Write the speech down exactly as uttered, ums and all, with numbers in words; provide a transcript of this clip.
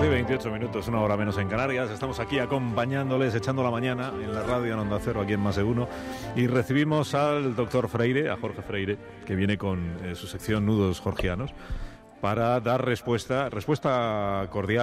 doce y veintiocho minutos, una hora menos en Canarias. Estamos aquí acompañándoles, echando la mañana en la radio en Onda Cero, aquí en Más de Uno. Y recibimos al doctor Freire, a Jorge Freire, que viene con eh, su sección Nudos Georgianos, para dar respuesta, respuesta cordial